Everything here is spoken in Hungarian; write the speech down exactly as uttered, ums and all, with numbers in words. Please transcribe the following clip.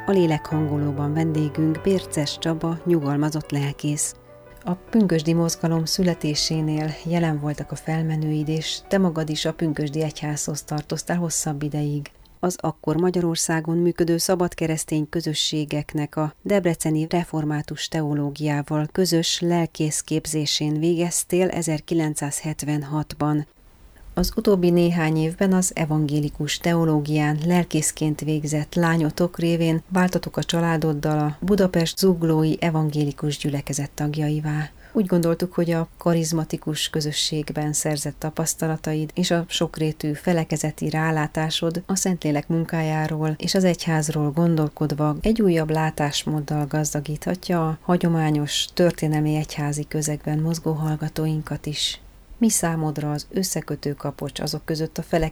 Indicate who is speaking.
Speaker 1: A lélekhangolóban vendégünk Bérces Csaba, nyugalmazott lelkész. A pünkösdi mozgalom születésénél jelen voltak a felmenőid, és te magad is a pünkösdi egyházhoz tartoztál hosszabb ideig. Az akkor Magyarországon működő szabadkeresztény közösségeknek a debreceni református teológiával közös lelkészképzésén végeztél ezerkilencszázhetvenhatban. Az utóbbi néhány évben az evangélikus teológián lelkészként végzett lányotok révén váltatok a családoddal a Budapest zuglói evangélikus gyülekezet tagjaivá. Úgy gondoltuk, hogy a karizmatikus közösségben szerzett tapasztalataid és a sokrétű felekezeti rálátásod a Szentlélek munkájáról és az egyházról gondolkodva egy újabb látásmóddal gazdagíthatja a hagyományos történelmi egyházi közegben mozgó hallgatóinkat is. Mi számodra az összekötő kapocs azok között a felek